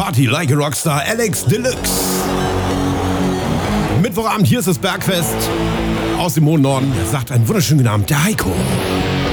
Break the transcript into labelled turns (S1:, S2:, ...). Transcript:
S1: Party like a Rockstar, Alex Deluxe. Mittwochabend, hier ist das Bergfest. Aus dem hohen Norden sagt einen wunderschönen Abend der Heiko.